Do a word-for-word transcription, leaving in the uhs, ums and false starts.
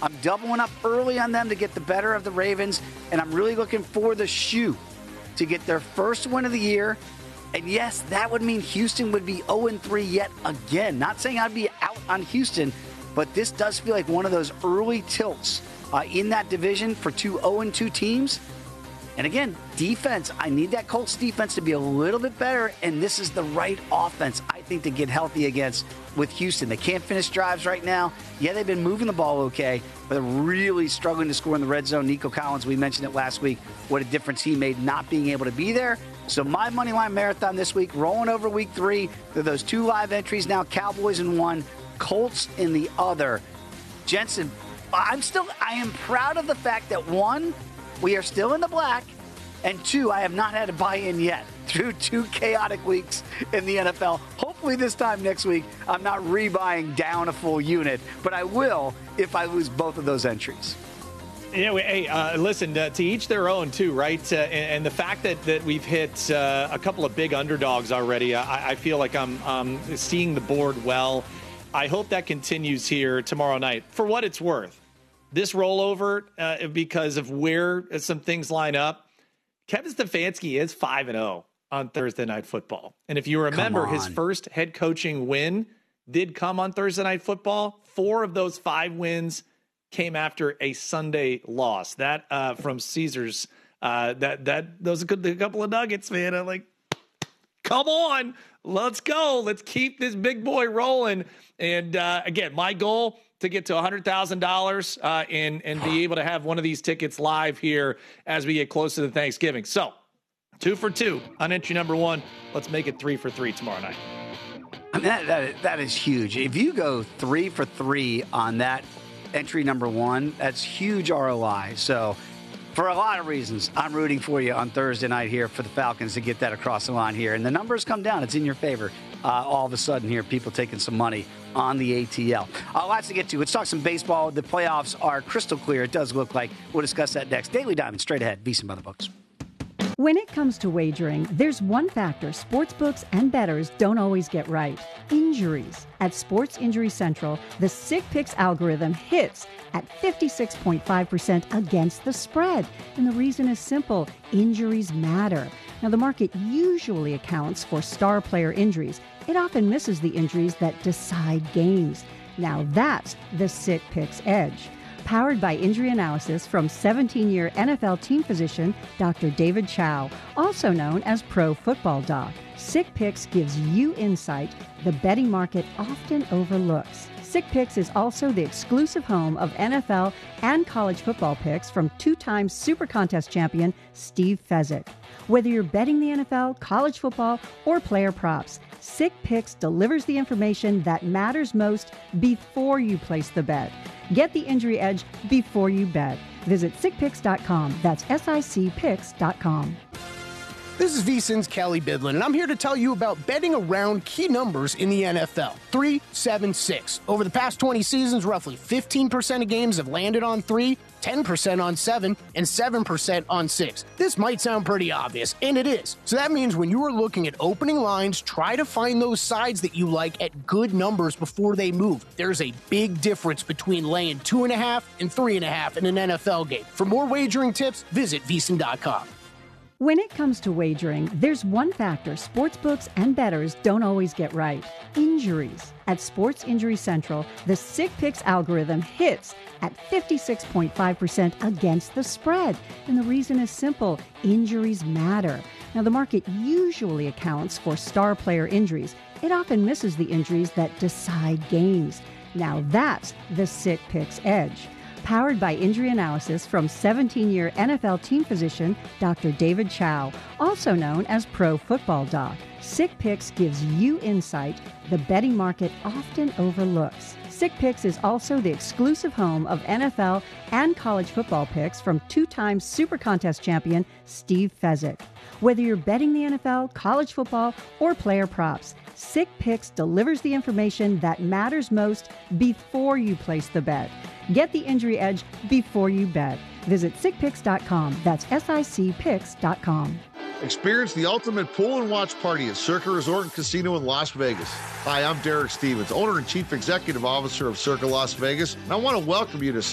I'm doubling up early on them to get the better of the Ravens, and I'm really looking for the shoe to get their first win of the year. And yes, that would mean Houston would be oh and three yet again. Not saying I'd be out on Houston, but this does feel like one of those early tilts uh, in that division for two oh and two teams. And again, defense, I need that Colts defense to be a little bit better, and this is the right offense, I think, to get healthy against with Houston. They can't finish drives right now. Yeah, they've been moving the ball okay, but they're really struggling to score in the red zone. Nico Collins, we mentioned it last week, what a difference he made not being able to be there. So my Moneyline Marathon this week, rolling over week three. There are those two live entries now, Cowboys in one, Colts in the other. Jensen, I'm still, I am proud of the fact that, one, we are still in the black, and two, I have not had a buy-in yet through two chaotic weeks in the N F L. Hopefully this time next week, I'm not rebuying down a full unit, but I will if I lose both of those entries. Yeah, we, hey, uh, listen, uh, to each their own, too, right? Uh, and, and the fact that, that we've hit uh, a couple of big underdogs already, I, I feel like I'm um, seeing the board well. I hope that continues here tomorrow night. For what it's worth, this rollover, uh, because of where some things line up, Kevin Stefanski is five and oh on Thursday Night Football. And if you remember, his first head coaching win did come on Thursday Night Football. Four of those five wins came after a Sunday loss. That uh, from Caesars, uh, that that those are a couple of nuggets, man. I'm like, come on, let's go. Let's keep this big boy rolling. And uh, again, my goal to get to one hundred thousand dollars uh, and, and be able to have one of these tickets live here as we get closer to Thanksgiving. So two for two on entry number one. Let's make it three for three tomorrow night. I mean, that, that, that is huge. If you go three for three on that entry number one, that's huge R O I. So for a lot of reasons, I'm rooting for you on Thursday night here for the Falcons to get that across the line here. And the numbers come down. It's in your favor. Uh, all of a sudden here, people taking some money on the A T L. Uh, lots to get to. Let's talk some baseball. The playoffs are crystal clear. It does look like. We'll discuss that next. Daily Diamond, straight ahead. VSiN by the books. When it comes to wagering, there's one factor sportsbooks and bettors don't always get right: injuries. At Sports Injury Central, the Sick Picks algorithm hits at fifty-six point five percent against the spread. And the reason is simple: injuries matter. Now, the market usually accounts for star player injuries. It often misses the injuries that decide games. Now, that's the Sick Picks edge. Powered by injury analysis from seventeen-year N F L team physician Doctor David Chow, also known as Pro Football Doc. Sick Picks gives you insight the betting market often overlooks. Sick Picks is also the exclusive home of N F L and college football picks from two-time Super Contest champion Steve Fezzik. Whether you're betting the N F L, college football, or player props, Sick Picks delivers the information that matters most before you place the bet. Get the injury edge before you bet. Visit sick picks dot com. That's S I C picks dot com. This is VSiN's Kelly Bidlin, and I'm here to tell you about betting around key numbers in the N F L. three, seven, six. Over the past twenty seasons, roughly fifteen percent of games have landed on three, ten percent on seven, and seven percent on six. This might sound pretty obvious, and it is. So that means when you are looking at opening lines, try to find those sides that you like at good numbers before they move. There's a big difference between laying two and a half and three and a half in an N F L game. For more wagering tips, visit V S I N dot com. When it comes to wagering, there's one factor sportsbooks and bettors don't always get right: injuries. At Sports Injury Central, the Sick Picks algorithm hits at fifty-six point five percent against the spread. And the reason is simple: injuries matter. Now, the market usually accounts for star player injuries. It often misses the injuries that decide games. Now, that's the Sick Picks edge. Powered by injury analysis from seventeen-year N F L team physician Doctor David Chow, also known as Pro Football Doc. Sick Picks gives you insight the betting market often overlooks. Sick Picks is also the exclusive home of N F L and college football picks from two-time Super Contest champion Steve Fezzik. Whether you're betting the N F L, college football, or player props, Sick Picks delivers the information that matters most before you place the bet. Get the injury edge before you bet. Visit sick picks dot com. That's S I C picks dot com. Experience the ultimate pool and watch party at Circa Resort and Casino in Las Vegas. Hi, I'm Derek Stevens, owner and chief executive officer of Circa Las Vegas, and I want to welcome you to